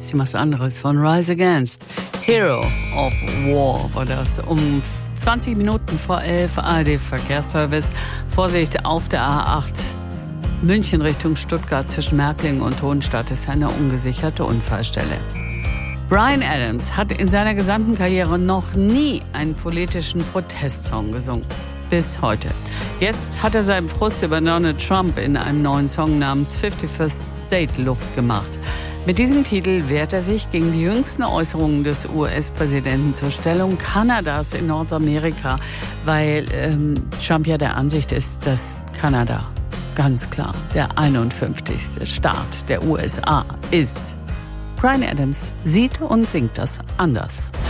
bisschen was anderes von Rise Against. Hero of War war das. Um 20 Minuten vor 11 ARD-Verkehrsservice. Vorsicht auf der A8 München Richtung Stuttgart zwischen Märklingen und Hohenstadt ist eine ungesicherte Unfallstelle. Bryan Adams hat in seiner gesamten Karriere noch nie einen politischen Protestsong gesungen. Bis heute. Jetzt hat er seinen Frust über Donald Trump in einem neuen Song namens 51st State Luft gemacht. Mit diesem Titel wehrt er sich gegen die jüngsten Äußerungen des US-Präsidenten zur Stellung Kanadas in Nordamerika, weil Trump ja der Ansicht ist, dass Kanada ganz klar der 51. Staat der USA ist. Bryan Adams sieht und singt das anders.